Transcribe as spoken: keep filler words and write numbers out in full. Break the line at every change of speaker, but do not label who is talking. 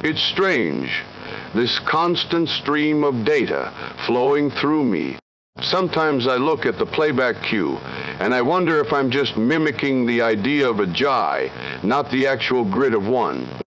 It's strange, this constant stream of data flowing through me. Sometimes I look at the playback cue, and I wonder if I'm just mimicking the idea of a J A I, not the actual grid of one.